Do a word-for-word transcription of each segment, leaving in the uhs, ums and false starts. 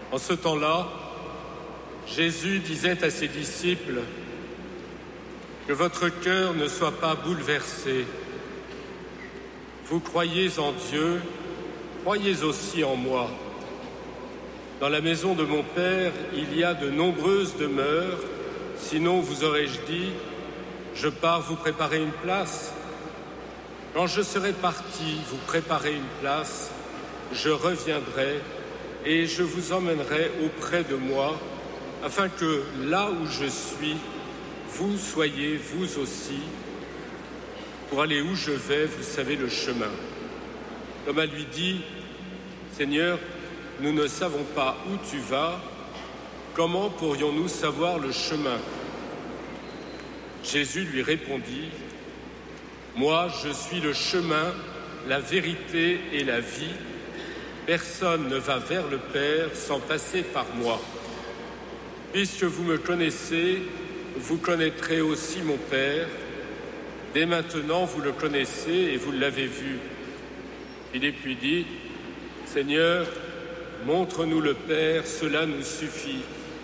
En ce temps-là, Jésus disait à ses disciples que votre cœur ne soit pas bouleversé. Vous croyez en Dieu, croyez aussi en moi. Dans la maison de mon Père, il y a de nombreuses demeures, sinon vous aurais-je dit, je pars vous préparer une place. Quand je serai parti vous préparer une place, je reviendrai et je vous emmènerai auprès de moi, afin que là où je suis, vous soyez vous aussi. Pour aller où je vais, vous savez le chemin. Thomas lui dit, Seigneur, nous ne savons pas où tu vas, comment pourrions-nous savoir le chemin? Jésus lui répondit, moi je suis le chemin, la vérité et la vie. Personne ne va vers le Père sans passer par moi. Puisque vous me connaissez, vous connaîtrez aussi mon Père. Dès maintenant, vous le connaissez et vous l'avez vu. Philippe lui dit, Seigneur, montre-nous le Père, cela nous suffit.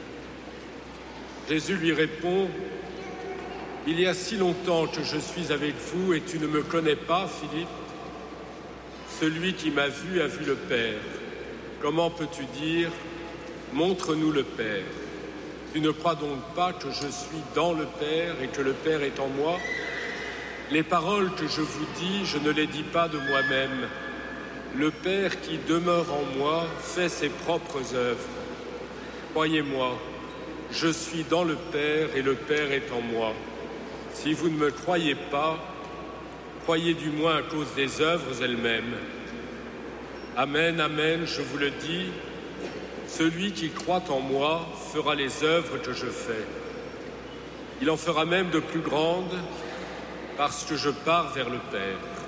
Jésus lui répond, il y a si longtemps que je suis avec vous et tu ne me connais pas, Philippe. Celui qui m'a vu a vu le Père. Comment peux-tu dire, montre-nous le Père? Tu ne crois donc pas que je suis dans le Père et que le Père est en moi? Les paroles que je vous dis, je ne les dis pas de moi-même. Le Père qui demeure en moi fait ses propres œuvres. Croyez-moi, je suis dans le Père et le Père est en moi. Si vous ne me croyez pas, croyez du moins à cause des œuvres elles-mêmes. Amen, amen, je vous le dis, celui qui croit en moi fera les œuvres que je fais. Il en fera même de plus grandes, parce que je pars vers le Père.